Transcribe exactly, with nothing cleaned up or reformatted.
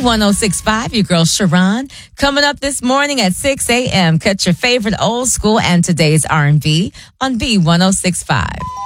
one oh six point five, your girl Sharon. Coming up this morning at six a.m., catch your favorite old school and today's R and B on B one oh six point five.